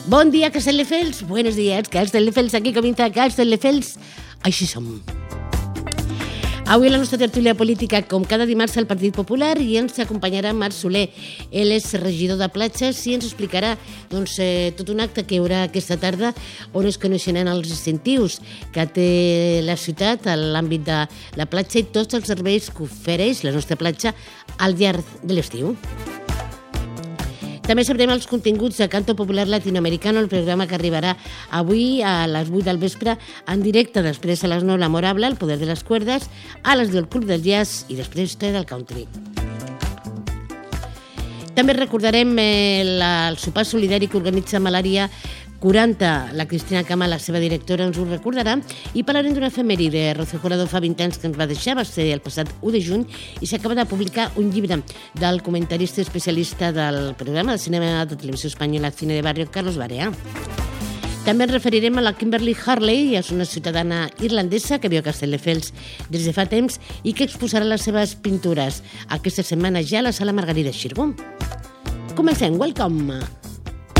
Bon dia, Castelldefels. Buenos días, Castelldefels. Aquí comienza Castelldefels. Així som. Avui la nostra tertúlia política, com cada dimarts, al Partit Popular, i ens acompanyarà Marc Soler. Ell és regidor de platges i ens explicarà tot un acte que hi haurà aquesta tarda on es coneixeran els incentius que té la ciutat a l'àmbit de la platja i tots els serveis que ofereix la nostra platja al llarg de l'estiu. També sabrem els continguts de Canto Popular Latinoamericano, el programa que arribarà avui a les 8 del vespre en directe, després a les 9 la Morable, el Poder de les Cuerdes, a les 10 el Club del Jazz i després del Country. També recordarem el sopar solidari que organitza Malària 40. La Cristina Cama, la seva directora, ens ho recordarà, i parlarem d'una efemèride. Rocío Jurado fa 20 anys que ens va deixar, va ser el passat 1 de juny, i s'acaba de publicar un llibre del comentarista especialista del programa de cinema de televisió espanyola Cine de Barrio, Carlos Barea. També ens referirem a la Kimberly Harley, és una ciutadana irlandesa que viu a Castelldefels des de fa temps i que exposarà les seves pintures aquesta setmana ja a la Sala Margarida Xirgo. Comencem, welcome!